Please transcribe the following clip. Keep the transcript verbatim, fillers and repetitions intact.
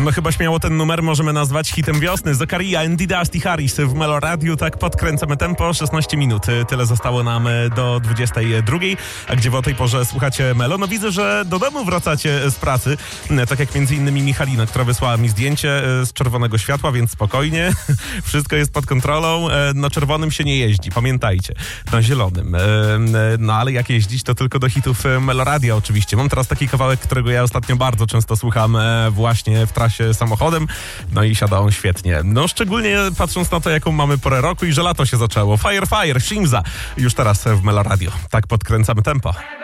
No chyba śmiało ten numer możemy nazwać hitem wiosny. Zakaria and Dusty Harris w Melo Radio. Tak podkręcamy tempo. szesnaście minut. Tyle zostało nam do dwudziestej drugiej. A gdzie wy o tej porze słuchacie Melo? No widzę, że do domu wracacie z pracy. Tak jak między innymi Michalina, która wysłała mi zdjęcie z czerwonego światła, więc spokojnie. Wszystko jest pod kontrolą. Na czerwonym się nie jeździ. Pamiętajcie. Na zielonym. No ale jak jeździć, to tylko do hitów Melo Radio oczywiście. Mam teraz taki kawałek, którego ja ostatnio bardzo często słucham właśnie w trasie samochodem. No i siada on świetnie. No szczególnie patrząc na to, jaką mamy porę roku i że lato się zaczęło. Fire, fire, Shimza. Już teraz w Melo Radio. Tak podkręcamy tempo.